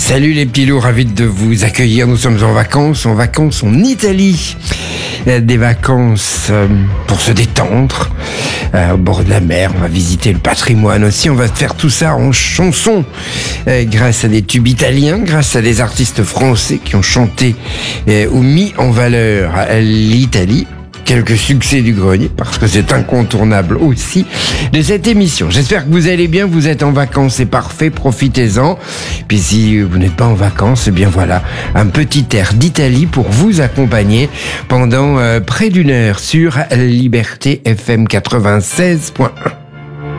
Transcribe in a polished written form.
Salut les petits loups, ravi de vous accueillir. Nous sommes en vacances en Italie. Des vacances pour se détendre au bord de la mer. On va visiter le patrimoine aussi. On va faire tout ça en chanson grâce à des tubes italiens, grâce à des artistes français qui ont chanté ou mis en valeur l'Italie. Quelques succès du grenier, parce que c'est incontournable aussi de cette émission. J'espère que vous allez bien, vous êtes en vacances, c'est parfait, profitez-en. Puis si vous n'êtes pas en vacances, eh bien voilà, un petit air d'Italie pour vous accompagner pendant près d'une heure sur Liberté FM 96.1.